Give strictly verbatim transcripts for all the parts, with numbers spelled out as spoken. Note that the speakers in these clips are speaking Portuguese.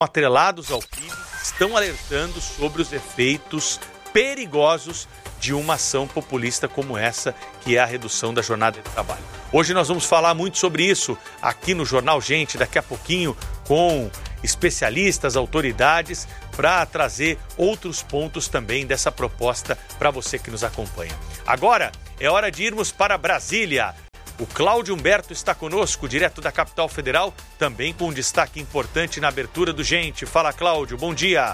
atrelados ao P I B estão alertando sobre os efeitos perigosos de uma ação populista como essa, que é a redução da jornada de trabalho. Hoje nós vamos falar muito sobre isso aqui no Jornal Gente, daqui a pouquinho com especialistas, autoridades, para trazer outros pontos também dessa proposta para você que nos acompanha. Agora é hora de irmos para Brasília. O Cláudio Humberto está conosco, direto da capital federal, também com um destaque importante na abertura do Gente. Fala, Cláudio, bom dia.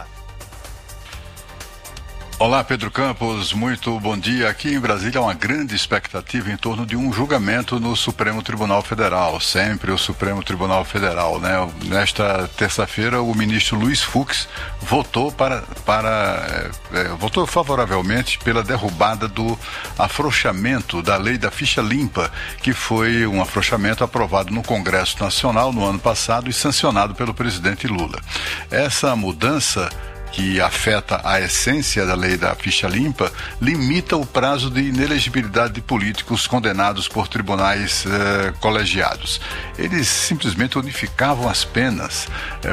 Olá, Pedro Campos, muito bom dia. Aqui em Brasília há uma grande expectativa em torno de um julgamento no Supremo Tribunal Federal, sempre o Supremo Tribunal Federal, né? Nesta terça-feira, o ministro Luiz Fux votou para, para é, votou favoravelmente pela derrubada do afrouxamento da lei da ficha limpa, que foi um afrouxamento aprovado no Congresso Nacional no ano passado e sancionado pelo presidente Lula. Essa mudança, que afeta a essência da lei da ficha limpa, limita o prazo de inelegibilidade de políticos condenados por tribunais eh, colegiados. Eles simplesmente unificavam as penas. Eh,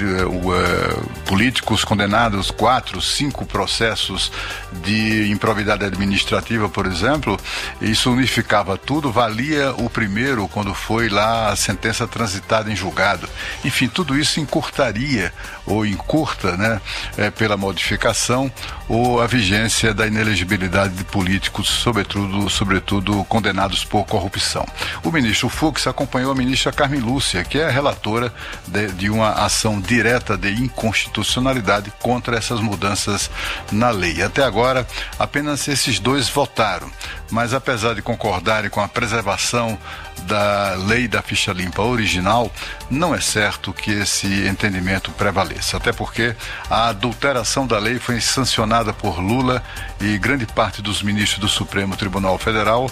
eh, políticos condenados, quatro, cinco processos de improbidade administrativa, por exemplo, isso unificava tudo, valia o primeiro quando foi lá a sentença transitada em julgado. Enfim, tudo isso encurtaria, ou encurta, né, É, pela modificação ou a vigência da inelegibilidade de políticos, sobretudo, sobretudo condenados por corrupção. O ministro Fux acompanhou a ministra Carmen Lúcia, que é a relatora de, de uma ação direta de inconstitucionalidade contra essas mudanças na lei. Até agora, apenas esses dois votaram, mas apesar de concordarem com a preservação da lei da ficha limpa original, não é certo que esse entendimento prevaleça, até porque a adulteração da lei foi sancionada por Lula e grande parte dos ministros do Supremo Tribunal Federal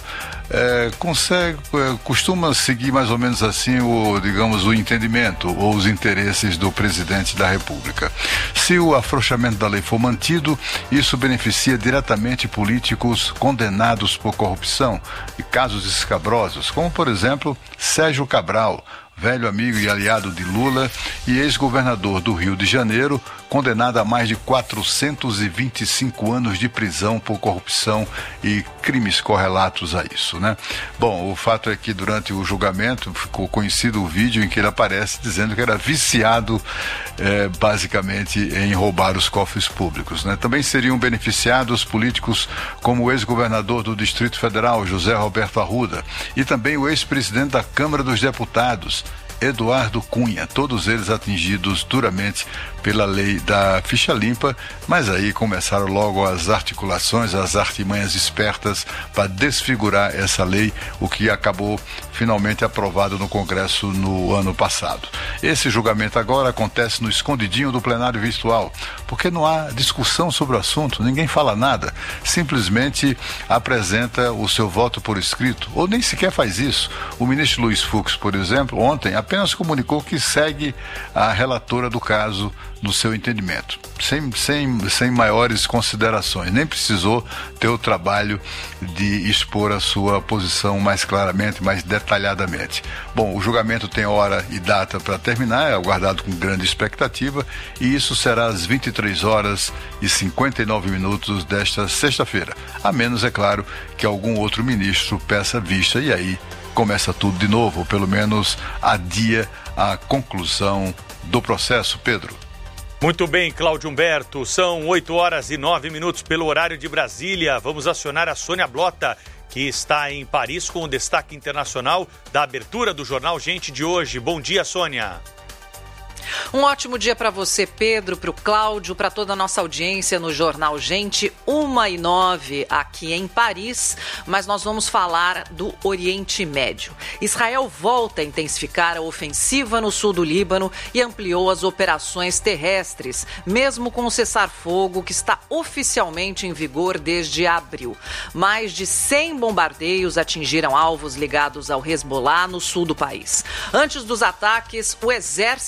é, consegue, é, costuma seguir mais ou menos assim o, digamos, o entendimento ou os interesses do presidente da República. Se o afrouxamento da lei for mantido, isso beneficia diretamente políticos condenados por corrupção e casos escabrosos, como por exemplo Sérgio Cabral, velho amigo e aliado de Lula e ex-governador do Rio de Janeiro, condenado a mais de quatrocentos e vinte e cinco anos de prisão por corrupção e crimes correlatos a isso, né? Bom, o fato é que durante o julgamento ficou conhecido o vídeo em que ele aparece dizendo que era viciado é, basicamente em roubar os cofres públicos, né? Também seriam beneficiados políticos como o ex-governador do Distrito Federal, José Roberto Arruda, e também o ex-presidente da Câmara dos Deputados, Eduardo Cunha, todos eles atingidos duramente pela lei da ficha limpa, mas aí começaram logo as articulações, as artimanhas espertas para desfigurar essa lei, o que acabou finalmente aprovado no Congresso no ano passado. Esse julgamento agora acontece no escondidinho do plenário virtual, porque não há discussão sobre o assunto, ninguém fala nada, simplesmente apresenta o seu voto por escrito, ou nem sequer faz isso. O ministro Luiz Fux, por exemplo, ontem apenas comunicou que segue a relatora do caso no seu entendimento, sem, sem, sem maiores considerações, nem precisou ter o trabalho de expor a sua posição mais claramente, mais detalhadamente. Bom, o julgamento tem hora e data para terminar, é aguardado com grande expectativa, e isso será às vinte e três horas e cinquenta e nove minutos desta sexta-feira, a menos, é claro, que algum outro ministro peça vista, e aí começa tudo de novo, ou pelo menos adia a conclusão do processo. Pedro. Muito bem, Cláudio Humberto, são oito horas e nove minutos pelo horário de Brasília. Vamos acionar a Sônia Blota, que está em Paris com o destaque internacional da abertura do Jornal Gente de hoje. Bom dia, Sônia. Um ótimo dia para você, Pedro, para o Cláudio, para toda a nossa audiência no Jornal Gente, uma e nove aqui em Paris, mas nós vamos falar do Oriente Médio. Israel volta a intensificar a ofensiva no sul do Líbano e ampliou as operações terrestres, mesmo com o cessar-fogo que está oficialmente em vigor desde abril. Mais de cem bombardeios atingiram alvos ligados ao Hezbollah no sul do país. Antes dos ataques, o exército israelense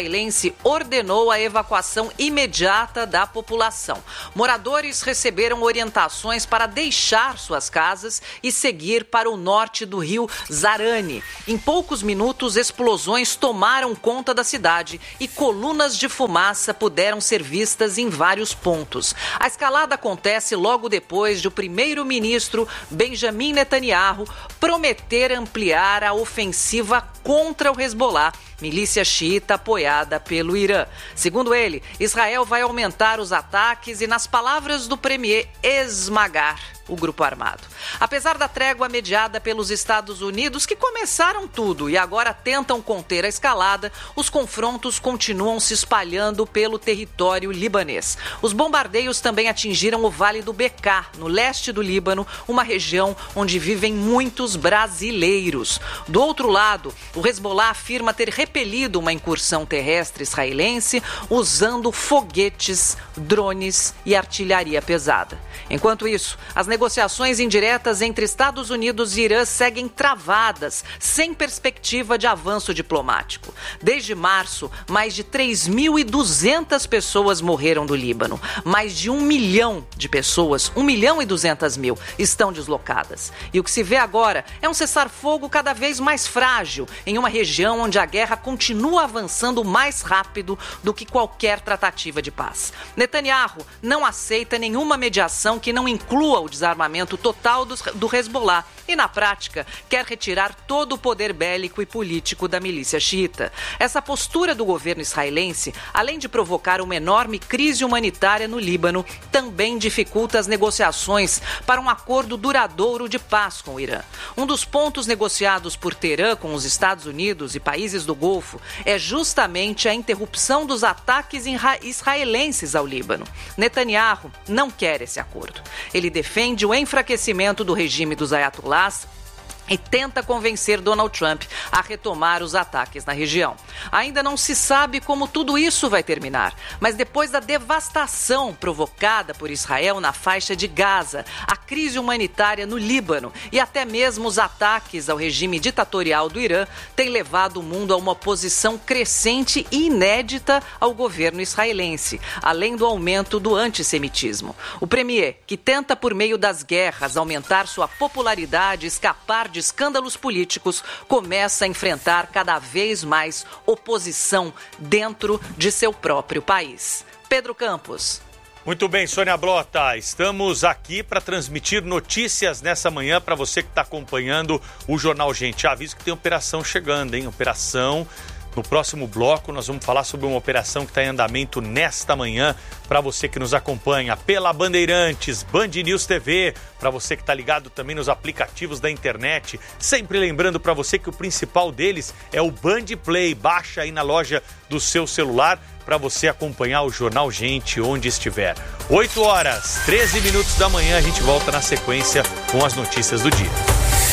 israelense ordenou a evacuação imediata da população. Moradores receberam orientações para deixar suas casas e seguir para o norte do rio Zarani. Em poucos minutos, explosões tomaram conta da cidade e colunas de fumaça puderam ser vistas em vários pontos. A escalada acontece logo depois de o primeiro-ministro Benjamin Netanyahu prometer ampliar a ofensiva contra o Hezbollah, milícia xiita apoiada pelo Irã. Segundo ele, Israel vai aumentar os ataques e, nas palavras do premier, esmagar o grupo armado. Apesar da trégua mediada pelos Estados Unidos, que começaram tudo e agora tentam conter a escalada, os confrontos continuam se espalhando pelo território libanês. Os bombardeios também atingiram o Vale do Bekaa, no leste do Líbano, uma região onde vivem muitos brasileiros. Do outro lado, o Hezbollah afirma ter repelido uma incursão terrestre israelense usando foguetes, drones e artilharia pesada. Enquanto isso, as negociações indiretas entre Estados Unidos e Irã seguem travadas, sem perspectiva de avanço diplomático. Desde março, mais de três mil e duzentas pessoas morreram do Líbano. Mais de um milhão de pessoas, um milhão e duzentas mil, estão deslocadas. E o que se vê agora é um cessar-fogo cada vez mais frágil, em uma região onde a guerra continua avançando mais rápido do que qualquer tratativa de paz. Netanyahu não aceita nenhuma mediação que não inclua o desarmamento total do, do Hezbollah e, na prática, quer retirar todo o poder bélico e político da milícia xiita. Essa postura do governo israelense, além de provocar uma enorme crise humanitária no Líbano, também dificulta as negociações para um acordo duradouro de paz com o Irã. Um dos pontos negociados por Teherã com os Estados Unidos e países do Golfo é justamente a interrupção dos ataques israelenses ao Líbano. Netanyahu não quer esse acordo. Ele defende o enfraquecimento do regime dos ayatollahs e tenta convencer Donald Trump a retomar os ataques na região. Ainda não se sabe como tudo isso vai terminar, mas depois da devastação provocada por Israel na faixa de Gaza, a crise humanitária no Líbano e até mesmo os ataques ao regime ditatorial do Irã têm levado o mundo a uma posição crescente e inédita ao governo israelense, além do aumento do antissemitismo. O premier, que tenta por meio das guerras aumentar sua popularidade e escapar de escândalos políticos, começa a enfrentar cada vez mais oposição dentro de seu próprio país. Pedro Campos. Muito bem, Sônia Blota, estamos aqui para transmitir notícias nessa manhã para você que está acompanhando o Jornal Gente. Aviso que tem operação chegando, hein? Operação... No próximo bloco, nós vamos falar sobre uma operação que está em andamento nesta manhã para você que nos acompanha pela Bandeirantes, Band News T V, para você que está ligado também nos aplicativos da internet. Sempre lembrando para você que o principal deles é o Band Play. Baixa aí na loja do seu celular para você acompanhar o Jornal Gente onde estiver. oito horas, treze minutos da manhã, a gente volta na sequência com as notícias do dia.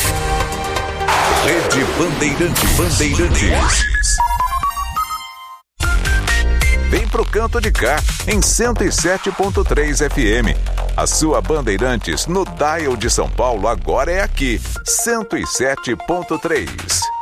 Rede Bandeirantes. Bandeirantes. Vem pro canto de cá, em cento e sete ponto três F M. A sua Bandeirantes no dial de São Paulo agora é aqui, cento e sete ponto três.